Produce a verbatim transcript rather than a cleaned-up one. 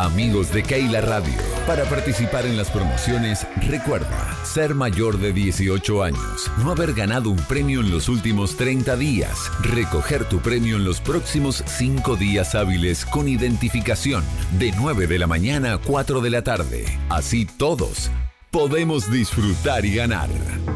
Amigos de Keila Radio. Para participar en las promociones, recuerda ser mayor de dieciocho años, no haber ganado un premio en los últimos treinta días, recoger tu premio en los próximos cinco días hábiles con identificación, de nueve de la mañana a cuatro de la tarde. Así todos podemos disfrutar y ganar.